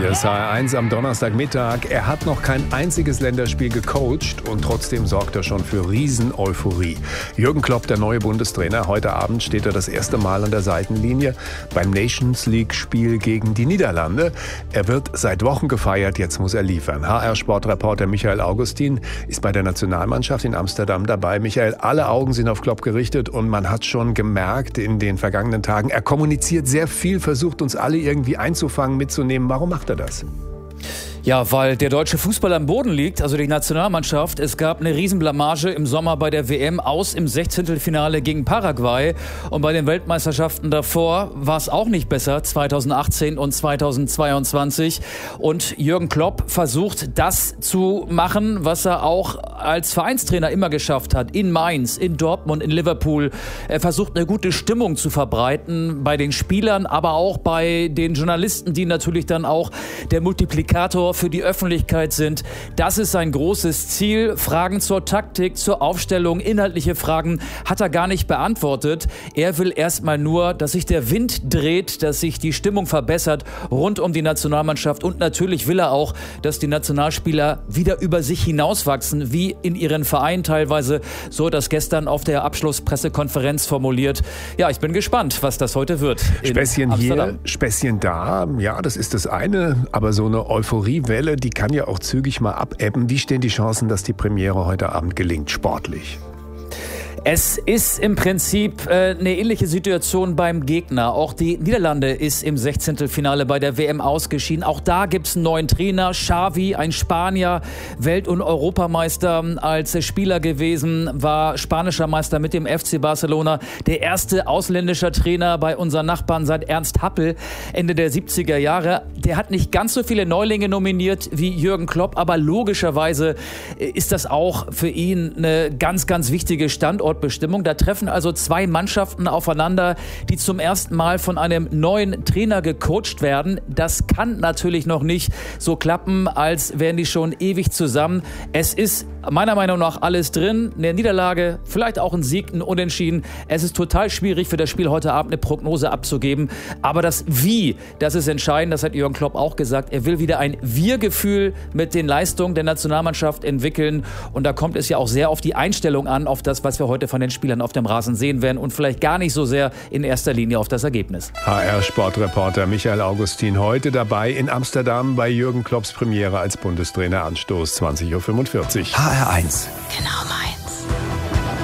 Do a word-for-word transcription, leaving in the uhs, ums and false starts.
Hier ist H R eins am Donnerstagmittag. Er hat noch kein einziges Länderspiel gecoacht und trotzdem sorgt er schon für Riesen-Euphorie. Jürgen Klopp, der neue Bundestrainer. Heute Abend steht er das erste Mal an der Seitenlinie beim Nations-League-Spiel gegen die Niederlande. Er wird seit Wochen gefeiert, jetzt muss er liefern. H R-Sportreporter Michael Augustin ist bei der Nationalmannschaft in Amsterdam dabei. Michael, alle Augen sind auf Klopp gerichtet und man hat schon gemerkt in den vergangenen Tagen, er kommuniziert sehr viel, versucht uns alle irgendwie einzufangen, mitzunehmen. Warum macht er das? Ja, weil der deutsche Fußball am Boden liegt, also die Nationalmannschaft. Es gab eine Riesenblamage im Sommer bei der W M aus im Sechzehntelfinale gegen Paraguay. Und bei den Weltmeisterschaften davor war es auch nicht besser, zweitausendachtzehn und zweitausendzweiundzwanzig. Und Jürgen Klopp versucht, das zu machen, was er auch als Vereinstrainer immer geschafft hat. In Mainz, in Dortmund, in Liverpool. Er versucht, eine gute Stimmung zu verbreiten bei den Spielern, aber auch bei den Journalisten, die natürlich dann auch der Multiplikator für die Öffentlichkeit sind. Das ist sein großes Ziel. Fragen zur Taktik, zur Aufstellung, inhaltliche Fragen hat er gar nicht beantwortet. Er will erstmal nur, dass sich der Wind dreht, dass sich die Stimmung verbessert rund um die Nationalmannschaft. Und natürlich will er auch, dass die Nationalspieler wieder über sich hinauswachsen, wie in ihren Vereinen teilweise. So das gestern auf der Abschlusspressekonferenz formuliert. Ja, ich bin gespannt, was das heute wird. Späßchen hier, Späßchen da. Ja, das ist das eine. Aber so eine Euphorie Welle, die kann ja auch zügig mal abebben. Wie stehen die Chancen, dass die Premiere heute Abend gelingt, sportlich? Es ist im Prinzip äh, eine ähnliche Situation beim Gegner. Auch die Niederlande ist im Sechzehntelfinale bei der W M ausgeschieden. Auch da gibt es einen neuen Trainer, Xavi, ein Spanier, Welt- und Europameister als Spieler gewesen, war spanischer Meister mit dem F C Barcelona. Der erste ausländische Trainer bei unseren Nachbarn seit Ernst Happel, Ende der siebziger Jahre. Der hat nicht ganz so viele Neulinge nominiert wie Jürgen Klopp, aber logischerweise ist das auch für ihn eine ganz, ganz wichtige Standort Bestimmung. Da treffen also zwei Mannschaften aufeinander, die zum ersten Mal von einem neuen Trainer gecoacht werden. Das kann natürlich noch nicht so klappen, als wären die schon ewig zusammen. Es ist meiner Meinung nach alles drin. Eine Niederlage, vielleicht auch ein Sieg, ein Unentschieden. Es ist total schwierig für das Spiel heute Abend eine Prognose abzugeben. Aber das Wie, das ist entscheidend. Das hat Jürgen Klopp auch gesagt. Er will wieder ein Wir-Gefühl mit den Leistungen der Nationalmannschaft entwickeln. Und da kommt es ja auch sehr auf die Einstellung an, auf das, was wir heute von den Spielern auf dem Rasen sehen werden und vielleicht gar nicht so sehr in erster Linie auf das Ergebnis. H R-Sportreporter Michael Augustin heute dabei in Amsterdam bei Jürgen Klopps Premiere als Bundestrainer. Anstoß zwanzig Uhr fünfundvierzig. H R eins. Genau meins.